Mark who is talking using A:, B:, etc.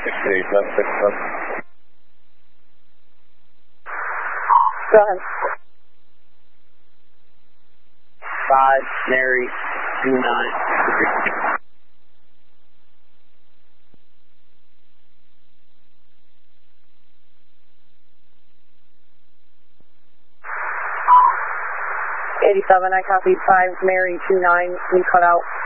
A: Go ahead.
B: 5, Mary, 29.
A: I copy 5, Mary, 29, you cut out.